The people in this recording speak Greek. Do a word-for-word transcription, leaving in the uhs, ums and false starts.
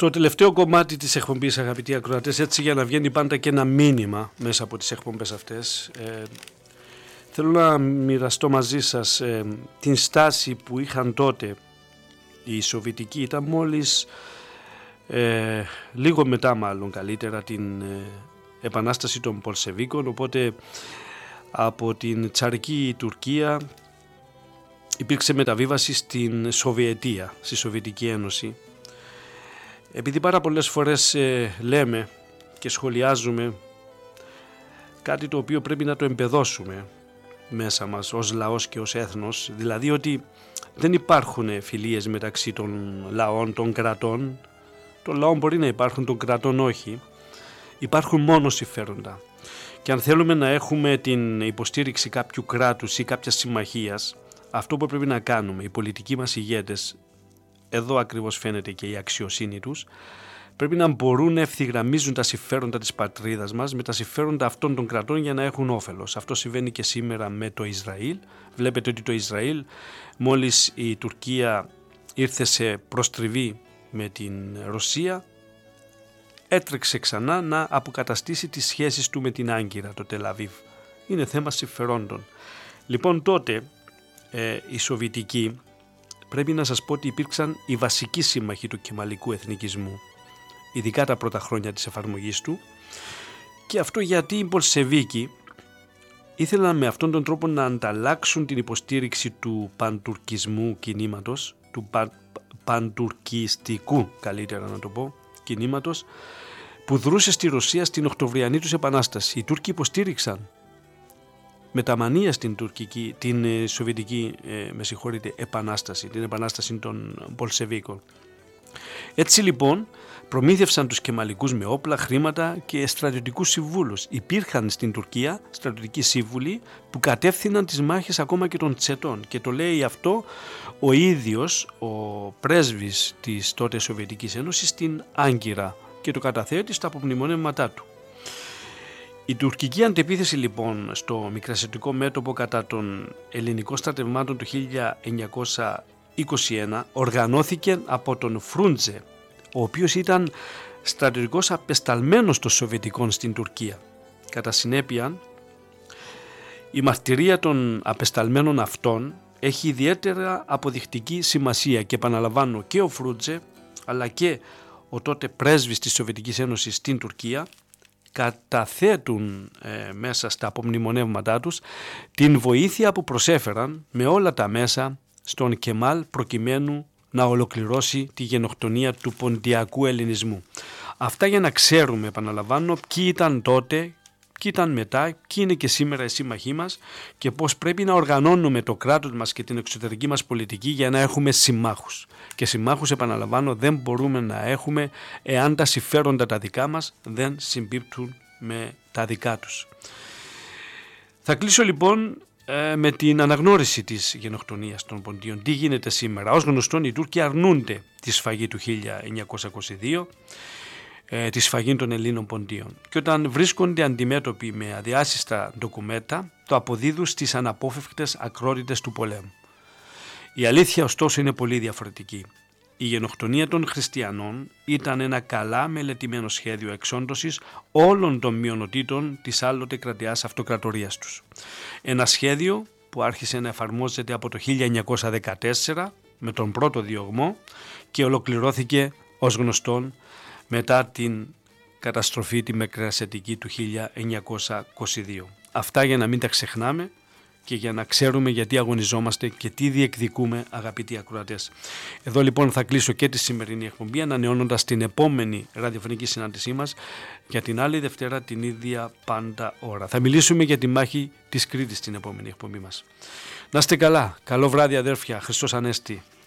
Στο τελευταίο κομμάτι της εκπομπής, αγαπητοί ακροατές, έτσι για να βγαίνει πάντα και ένα μήνυμα μέσα από τις εκπομπές αυτές, ε, θέλω να μοιραστώ μαζί σας ε, την στάση που είχαν τότε οι Σοβιετικοί. Ήταν μόλις ε, λίγο μετά, μάλλον καλύτερα, την ε, επανάσταση των Πολσεβίκων, οπότε από την τσαρική Τουρκία υπήρξε μεταβίβαση στην Σοβιετία, στη Σοβιετική Ένωση. Επειδή πάρα πολλές φορές ε, λέμε και σχολιάζουμε κάτι το οποίο πρέπει να το εμπεδώσουμε μέσα μας ως λαός και ως έθνος, δηλαδή ότι δεν υπάρχουν φιλίες μεταξύ των λαών, των κρατών. Των λαών μπορεί να υπάρχουν, των κρατών όχι. Υπάρχουν μόνο συμφέροντα. Και αν θέλουμε να έχουμε την υποστήριξη κάποιου κράτους ή κάποιας συμμαχίας, αυτό που πρέπει να κάνουμε, οι πολιτικοί μας ηγέτες, εδώ ακριβώς φαίνεται και η αξιοσύνη τους, πρέπει να μπορούν να ευθυγραμμίζουν τα συμφέροντα της πατρίδας μας με τα συμφέροντα αυτών των κρατών για να έχουν όφελος. Αυτό συμβαίνει και σήμερα με το Ισραήλ. Βλέπετε ότι το Ισραήλ, μόλις η Τουρκία ήρθε σε προστριβή με την Ρωσία, έτρεξε ξανά να αποκαταστήσει τις σχέσεις του με την Άγκυρα, το Τελαβίβ. Είναι θέμα συμφερόντων. Λοιπόν, τότε ε, οι Σοβιετικοί, πρέπει να σας πω ότι υπήρξαν οι βασικοί σύμμαχοι του κεμαλικού εθνικισμού, ειδικά τα πρώτα χρόνια της εφαρμογής του, και αυτό γιατί οι Πολσεβίκοι ήθελαν με αυτόν τον τρόπο να ανταλλάξουν την υποστήριξη του παντουρκισμού κινήματος, του παν, παντουρκιστικού καλύτερα να το πω, κινήματος, που δρούσε στη Ρωσία στην Οκτωβριανή τους Επανάσταση. Οι Τούρκοι υποστήριξαν με τα μανία στην τουρκική, την ε, Σοβιετική ε, με συγχωρείτε, επανάσταση, την επανάσταση των Πολσεβίκων. Έτσι λοιπόν προμήθευσαν τους κεμαλικούς με όπλα, χρήματα και στρατιωτικούς συμβούλους. Υπήρχαν στην Τουρκία στρατιωτικοί σύμβουλοι που κατεύθυναν τις μάχες ακόμα και των Τσετών, και το λέει αυτό ο ίδιος ο πρέσβης της τότε Σοβιετικής Ένωσης στην Άγκυρα και το καταθέτει στα απομνημονεύματά του. Η τουρκική αντεπίθεση λοιπόν στο μικρασιατικό μέτωπο κατά των ελληνικών στρατευμάτων του χίλια εννιακόσια είκοσι ένα οργανώθηκε από τον Φρούντζε, ο οποίος ήταν στρατιωτικός απεσταλμένος των Σοβιετικών στην Τουρκία. Κατά συνέπεια, η μαρτυρία των απεσταλμένων αυτών έχει ιδιαίτερα αποδεικτική σημασία και επαναλαμβάνω, και ο Φρούντζε αλλά και ο τότε πρέσβης της Σοβιετικής Ένωσης στην Τουρκία καταθέτουν ε, μέσα στα απομνημονεύματά τους την βοήθεια που προσέφεραν με όλα τα μέσα στον Κεμάλ προκειμένου να ολοκληρώσει τη γενοκτονία του ποντιακού ελληνισμού. Αυτά για να ξέρουμε, επαναλαμβάνω, ποιοι ήταν τότε, ποιοι ήταν μετά, ποιοι είναι και σήμερα οι σύμμαχοί μας και πώς πρέπει να οργανώνουμε το κράτος μας και την εξωτερική μας πολιτική για να έχουμε συμμάχους. Και συμμάχους, επαναλαμβάνω, δεν μπορούμε να έχουμε εάν τα συμφέροντα τα δικά μας δεν συμπίπτουν με τα δικά τους. Θα κλείσω λοιπόν με την αναγνώριση της γενοκτονίας των Ποντίων. Τι γίνεται σήμερα? Ως γνωστόν, οι Τούρκοι αρνούνται τη σφαγή του χίλια εννιακόσια είκοσι δύο, ε, τη σφαγή των Ελλήνων Ποντίων, και όταν βρίσκονται αντιμέτωποι με αδιάσυστα ντοκουμέντα το αποδίδουν στις αναπόφευκτες ακρότητες του πολέμου. Η αλήθεια ωστόσο είναι πολύ διαφορετική. Η γενοκτονία των χριστιανών ήταν ένα καλά μελετημένο σχέδιο εξόντωσης όλων των μειονοτήτων της άλλοτε κρατεάς αυτοκρατορίας τους. Ένα σχέδιο που άρχισε να εφαρμόζεται από το χίλια εννιακόσια δεκατέσσερα με τον πρώτο διωγμό και ολοκληρώθηκε ως γνωστόν μετά την καταστροφή τη Μικρασιατική του χίλια εννιακόσια είκοσι δύο. Αυτά για να μην τα ξεχνάμε και για να ξέρουμε γιατί αγωνιζόμαστε και τι διεκδικούμε, αγαπητοί ακροατές. Εδώ λοιπόν θα κλείσω και τη σημερινή εκπομπή, ανανεώνοντας την επόμενη ραδιοφωνική συνάντησή μας για την άλλη Δευτέρα την ίδια πάντα ώρα. Θα μιλήσουμε για τη μάχη της Κρήτης την επόμενη εκπομπή μας. Να είστε καλά. Καλό βράδυ αδέρφια. Χριστός Ανέστη.